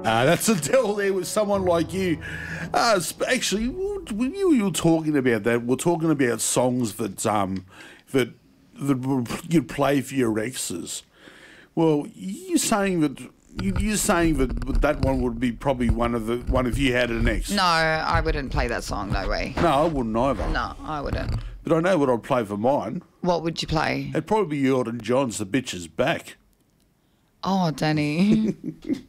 That's until there was someone like you. Actually, when you were talking about that, we're talking about songs that you'd play for your exes. Well, you're saying that that one would be probably one if you had an ex. No, I wouldn't play that song. No way. No, I wouldn't either. No, I wouldn't. But I know what I'd play for mine. What would you play? It'd probably be Elton John's "The Bitch Is Back." Oh, Danny.